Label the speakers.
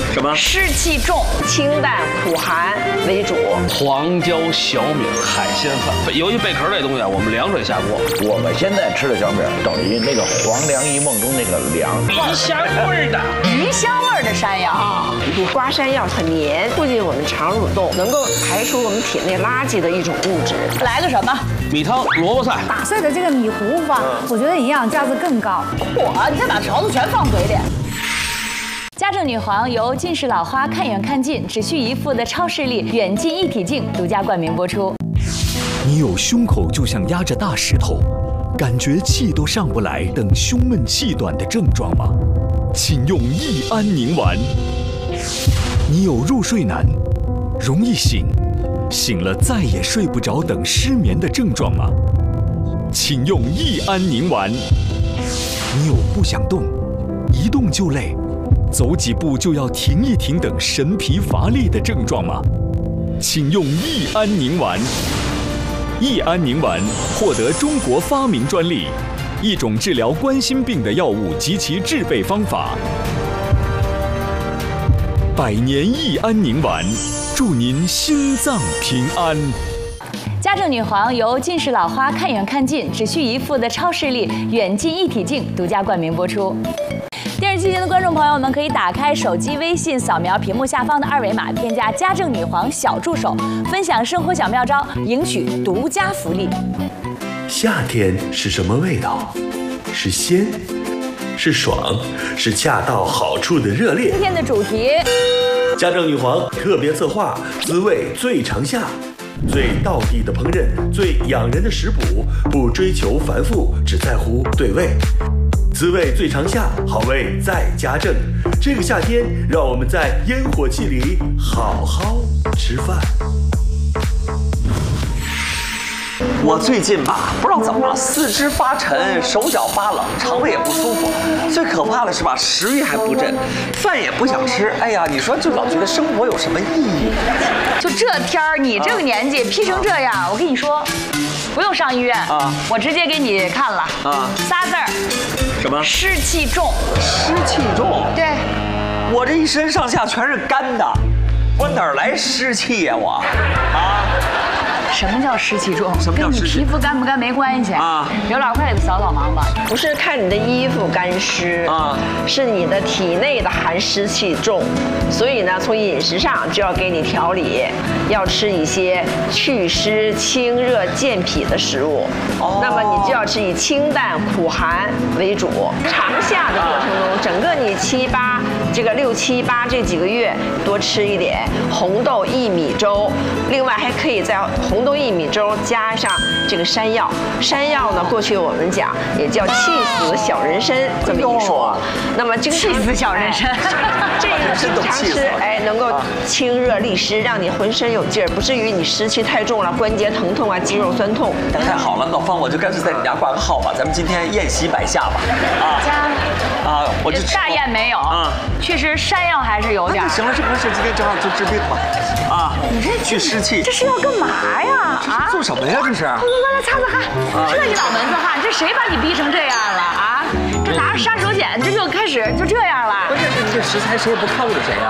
Speaker 1: 什么？
Speaker 2: 湿气重，清淡苦寒为主。
Speaker 1: 黄椒小米海鲜饭，尤其贝壳类东西，我们凉水下锅。
Speaker 3: 我们现在吃的小米等于那个黄粱一梦中那个凉，
Speaker 1: 鱼香味的，
Speaker 2: 鱼香味的山药。瓜山药很黏，促进我们肠蠕动，能够排除我们体内垃圾的一种物质。来个什么？
Speaker 1: 米汤萝卜菜。
Speaker 4: 打碎的这个米糊吧，我觉得营养价值更高。
Speaker 2: 嚯，你再把勺子全放嘴里。
Speaker 5: 家政女皇由近视老花看远看近只需一副的超视力远近一体镜独家冠名播出。
Speaker 6: 你有胸口就像压着大石头，感觉气都上不来等胸闷气短的症状吗？请用益安宁丸。你有入睡难、容易醒、醒了再也睡不着等失眠的症状吗？请用益安宁丸。你有不想动、一动就累、走几步就要停一停等神疲乏力的症状吗？请用益安宁丸。益安宁丸获得中国发明专利，一种治疗冠心病的药物及其制备方法。百年益安宁丸，祝您心脏平安。
Speaker 5: 家政女皇由近视老花看远看近只需一副的超视力远近一体镜独家冠名播出。电视机前的观众朋友们可以打开手机微信，扫描屏幕下方的二维码，添加家政女皇小助手，分享生活小妙招，赢取独家福利。
Speaker 7: 夏天是什么味道？是鲜，是爽，是恰到好处的热烈。
Speaker 5: 今天的主题，
Speaker 7: 家政女皇特别策划，滋味最长夏。最道地的烹饪，最养人的食谱，不追求繁复，只在乎对味。滋味最长夏，好味在家政。这个夏天，让我们在烟火气里好好吃饭。
Speaker 8: 我最近吧，不知道怎么了，四肢发沉，手脚发冷，肠胃也不舒服。最可怕的是吧，食欲还不振，饭也不想吃。哎呀，你说就老觉得生活有什么意义？
Speaker 2: 就这天儿，你这个年纪批成这样，我跟你说，不用上医院
Speaker 8: 啊，
Speaker 2: 我直接给你看了
Speaker 8: 啊
Speaker 2: ，3字儿，
Speaker 8: 什么？
Speaker 2: 湿气重。
Speaker 8: 湿气重。
Speaker 2: 对，
Speaker 8: 我这一身上下全是干的，我哪儿来湿气呀我？啊？
Speaker 2: 什么叫湿气重？
Speaker 8: 什么叫湿气？
Speaker 2: 跟你皮肤干不干没关系
Speaker 8: 啊。
Speaker 2: 刘老快给扫扫盲吧。不是看你的衣服干湿
Speaker 8: 啊，
Speaker 2: 是你的体内的寒湿气重，所以呢，从饮食上就要给你调理，要吃一些祛湿、清热、健脾的食物。哦。那么你就要吃以清淡苦寒为主。长夏的过程中，整个你6、7、8这几个月多吃一点红豆薏米粥，另外还可以在红豆薏米粥加上这个山药。山药呢，过去我们讲也叫气死小人参，这么一说。那么经常气死小人参，这个经常吃，哎，能够清热利湿，让你浑身有劲儿，不至于你湿气太重了，关节疼痛啊，肌肉酸痛。
Speaker 8: 太好了，老方，我就干脆在你家挂个号吧，咱们今天宴席摆下吧。啊，我就
Speaker 2: 大宴没有啊，确实山药还是有点。
Speaker 8: 行了，这不是今天正好就治病吗？啊，
Speaker 2: 你这
Speaker 8: 去湿气，
Speaker 2: 这是要干嘛呀？
Speaker 8: 啊，做什么呀？这是？
Speaker 2: 快来擦擦汗，这一脑门子汗，这谁把你逼成这样了啊？这拿着杀手锏，这就开始就这样了。
Speaker 8: 关键是你这食材谁也不看着谁呀。